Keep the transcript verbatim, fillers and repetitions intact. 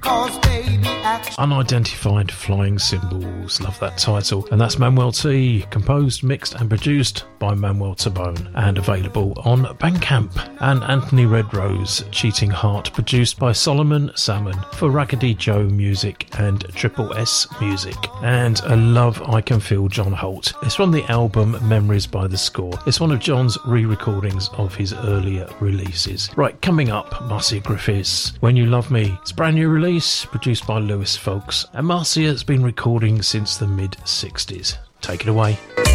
cause baby action. Unidentified Flying Symbols, love that title. And that's Manuel T, composed, mixed and produced by Manuel Tabone, and available on Bandcamp. And Anthony Redrose, Cheating Heart, produced by Solomon Salmon for Raggedy Joe Music and Triple S Music. And I love I Can Feel John Holt. It's from the album Memories by the Score. It's one of John's re-recordings of his earlier releases. Right, coming up, Marcia Griffiths, When You Love Me. It's a brand new release, produced by Lewis Folks, and Marcia's been recording since the mid sixties. Take it away.